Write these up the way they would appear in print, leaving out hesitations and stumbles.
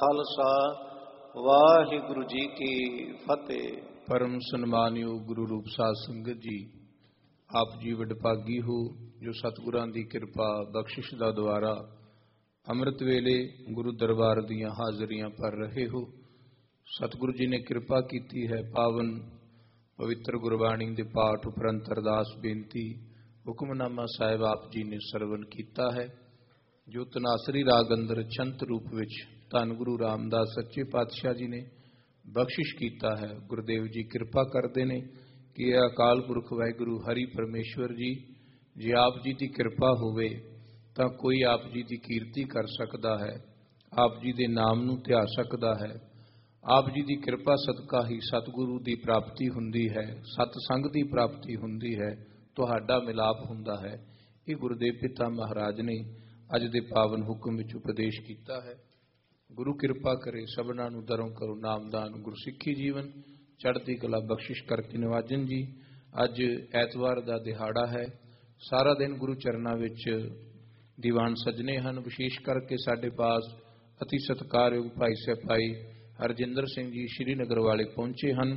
ਖਾਲਸਾ ਵਾਹਿਗੁਰੂ ਜੀ ਕੀ ਫਤਿਹ। परम सन्मानयोग गुरु रूप साध संगत जी, आप जी वडभागी हो जो सतगुरां दी किरपा बख्शिश दा द्वारा अमृत वेले गुरु दरबार दियां हाजरियां भर रहे हो। सतगुरु जी ने किरपा कीती है। पावन पवित्र गुरबाणी दे पाठ उपरंत अरदास बेनती हुक्मनामा साहिब आप जी ने सरवण कीता है, जो तनासरी राग अंदर छंत रूप विच धन गुरु रामदास सच्चे पातशाह जी ने बख्शिश कीता है। गुरुदेव जी किरपा करते हैं कि अकाल पुरख वाहिगुरु हरि परमेश्वर जी, जे आप जी की किरपा होवे तां कोई आप जी की कीर्ति कर सकता है, आप जी के नाम नूं ध्या सकता है। आप जी की किरपा सदका ही सतगुरु की प्राप्ति हुंदी है, सतसंग की प्राप्ति हुंदी है, तुहाडा मिलाप हुंदा है। ये गुरुदेव पिता महाराज ने अज दे पावन हुक्म विच उपदेश कीता है। गुरु किरपा करे सबना नूं दरों करो नामदान गुरसिੱਖੀ जीवन चढ़ती कला बख्शिश करके नवाजन जी। अज ऐतवार का दिहाड़ा है, सारा दिन गुरु चरणों विच दीवान सजने हैं। विशेष करके साडे पास अति सत्कारयोग भाई सिपाही हरजिंदर सिंह जी श्रीनगर वाले पहुंचे हैं।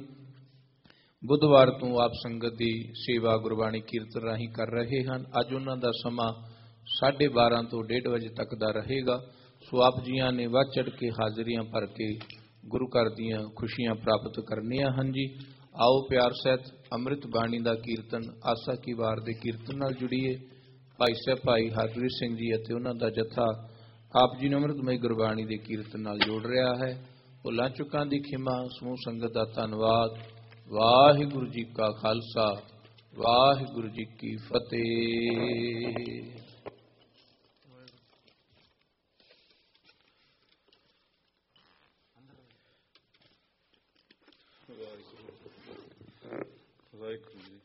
बुधवार तो आप संगत की सेवा गुरबाणी कीर्तन राही कर रहे हैं। अज उन्हां दा समा 12:30 तो 1:30 बजे तक का रहेगा। सो आप जियां ने वध चढ़ के हाजरियां भर के गुरु घर दियां खुशियां प्राप्त करनियां हैं जी। आओ प्यार सहित अमृत बाणी का कीर्तन आसा की वार के कीर्तन नाल जुड़ीए। भाई साहब भाई हरप्रीत सिंह जी अते उन्हां दा जत्था आप जी ने अमृतमय गुरबाणी के कीर्तन नाल जोड़ रहा है। भुलां चुकां दी खिमा, समूह संगत का धन्नवाद। वाहिगुरू जी का खालसा, वाहिगुरू जी की फतेह। ਵਾਹਿਗੁਰੂ ਜੀ।